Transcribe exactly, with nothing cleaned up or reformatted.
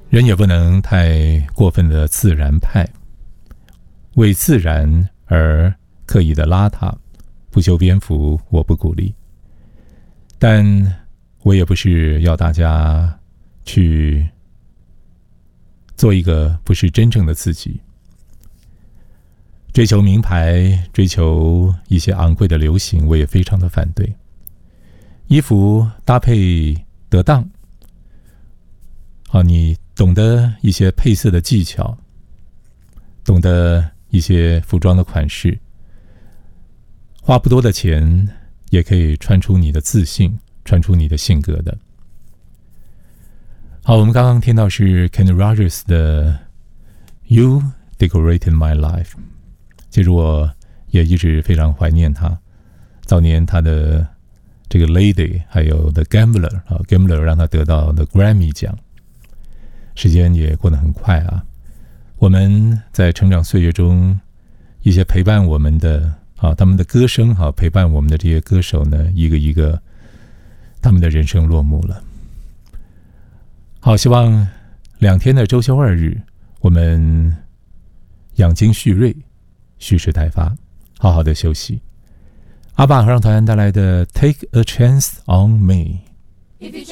人也不能太过分的自然派，为自然而刻意的邋遢，不修边幅，我不鼓励。但我也不是要大家去做一个不是真正的自己，追求名牌，追求一些昂贵的流行，我也非常的反对。衣服搭配得当，啊，你懂得一些配色的技巧，懂得一些服装的款式，花不多的钱也可以穿出你的自信，穿出你的性格的。好，我们刚刚听到是 Kenny Rogers 的 You Decorated My Life。 其实我也一直非常怀念他早年他的这个 Lady 还有 The Gambler、啊、Gambler 让他得到 The Grammy 奖。时间也过得很快啊，我们在成长岁月中一些陪伴我们的啊，他们的歌声啊，陪伴我们的这些歌手呢，一个一个他们的人生落幕了。好，希望两天的周休二日我们养精蓄锐，蓄势待发，好好的休息。阿爸合唱团带来的 Take a Chance on Me。